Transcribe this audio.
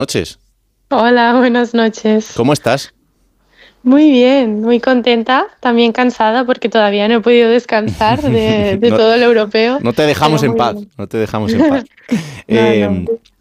Noches. Hola, buenas noches. ¿Cómo estás? Muy bien, muy contenta, también cansada porque todavía no he podido descansar de No, todo lo europeo, no te dejamos pero en muy paz, bien. no te dejamos en paz. No, Eh, no.